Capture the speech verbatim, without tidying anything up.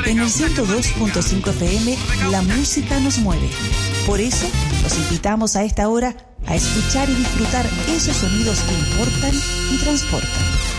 En el ciento dos punto cinco F M, la música nos mueve. Por eso, los invitamos a esta hora a escuchar y disfrutar esos sonidos que importan y transportan.